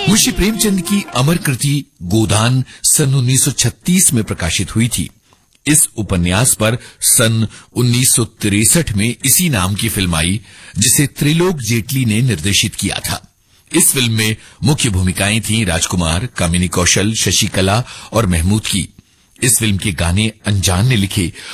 मुंशी प्रेमचंद की अमर कृति गोदान सन 1936 में प्रकाशित हुई थी। इस उपन्यास पर सन 1963 में इसी नाम की फिल्म आई, जिसे त्रिलोक जेटली ने निर्देशित किया था। इस फिल्म में मुख्य भूमिकाएं थीं राजकुमार, कामिनी कौशल, शशिकला और महमूद की। इस फिल्म के गाने अनजान ने लिखे